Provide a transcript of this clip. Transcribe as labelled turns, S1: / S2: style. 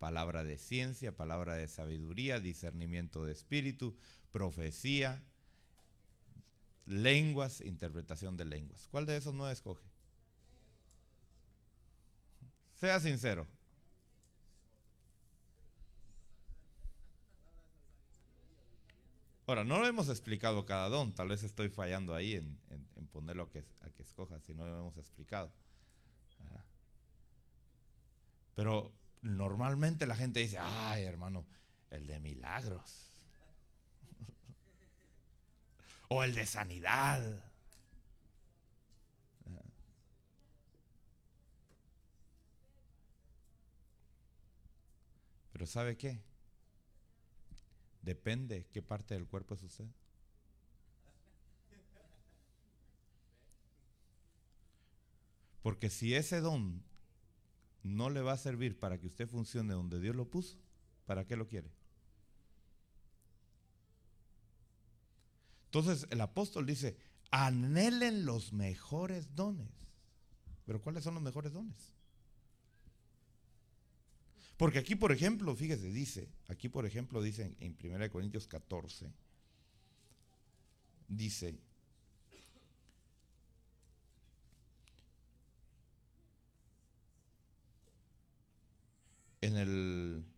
S1: palabra de ciencia, palabra de sabiduría, discernimiento de espíritu, profecía, lenguas, interpretación de lenguas. ¿Cuál de esos no escoge? Sea sincero. Ahora, no lo hemos explicado cada don, tal vez estoy fallando ahí en ponerlo a que escoja, si no lo hemos explicado. Pero normalmente la gente dice, ay hermano, el de milagros. O el de sanidad. Pero ¿sabe qué? Depende qué parte del cuerpo es usted. Porque si ese don no le va a servir para que usted funcione donde Dios lo puso, ¿para qué lo quiere? Entonces el apóstol dice, anhelen los mejores dones. ¿Pero cuáles son los mejores dones? Porque aquí, por ejemplo, fíjese, dice, aquí por ejemplo dice en 1 Corintios 14, dice, en el